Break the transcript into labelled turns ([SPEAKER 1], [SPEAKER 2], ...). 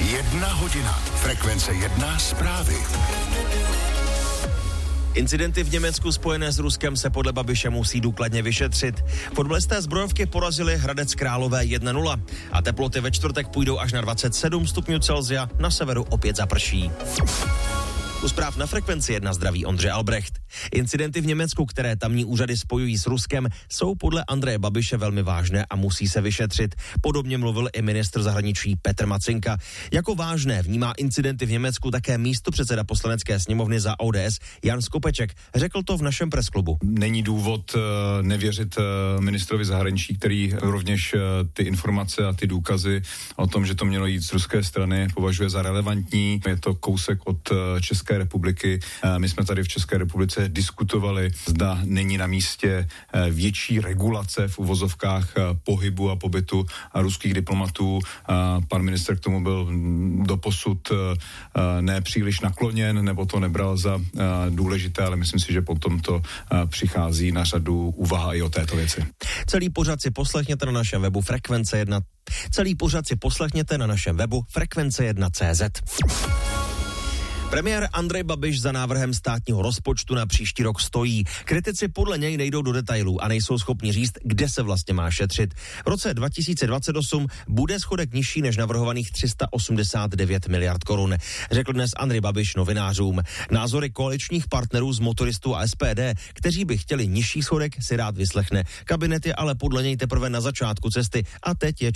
[SPEAKER 1] 1 hodina. Frekvence 1 zprávy.
[SPEAKER 2] Incidenty v Německu spojené s Ruskem se podle Babiše musí důkladně vyšetřit. Fotbalisté zbrojovky porazili Hradec Králové 1-0 a teploty ve čtvrtek půjdou až na 27 stupňů Celsia, na severu opět zaprší. U zpráv na Frekvenci 1 zdraví Ondřej Albrecht. Incidenty v Německu, které tamní úřady spojují s Ruskem, jsou podle Andreje Babiše velmi vážné a musí se vyšetřit. Podobně mluvil i ministr zahraničí Petr Macinka. Jako vážné vnímá incidenty v Německu také místopředseda poslanecké sněmovny za ODS Jan Skopeček. Řekl to v našem presklubu.
[SPEAKER 3] Není důvod nevěřit ministrovi zahraničí, který rovněž ty informace a ty důkazy o tom, že to mělo jít z ruské strany, považuje za relevantní. Je to kousek od České republiky. My jsme tady v České republice diskutovali, zda není na místě větší regulace v uvozovkách pohybu a pobytu ruských diplomatů. Pan ministr k tomu byl doposud nepříliš nakloněn, nebo to nebral za důležité, ale myslím si, že potom to přichází na řadu úvaha i o této věci.
[SPEAKER 2] Celý pořad si poslechněte na našem webu Frekvence1.cz. Premiér Andrej Babiš za návrhem státního rozpočtu na příští rok stojí. Kritici podle něj nejdou do detailů a nejsou schopni říct, kde se vlastně má šetřit. V roce 2028 bude schodek nižší než navrhovaných 389 miliard korun, řekl dnes Andrej Babiš novinářům. Názory koaličních partnerů z Motoristů a SPD, kteří by chtěli nižší schodek, si rád vyslechne. Kabinet je ale podle něj teprve na začátku cesty a teď je